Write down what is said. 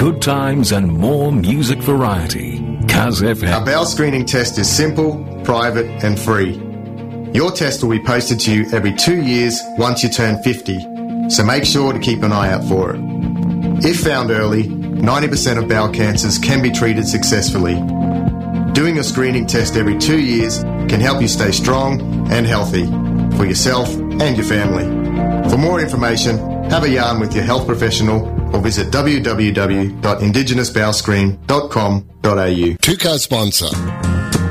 good times and more music variety. Kaz FM. Our bowel screening test is simple, private and free. Your test will be posted to you every 2 years once you turn 50, so make sure to keep an eye out for it. If found early, 90% of bowel cancers can be treated successfully. Doing a screening test every 2 years can help you stay strong and healthy for yourself and your family. For more information, have a yarn with your health professional or visit www.indigenousbowelscreen.com.au. Tuco sponsor.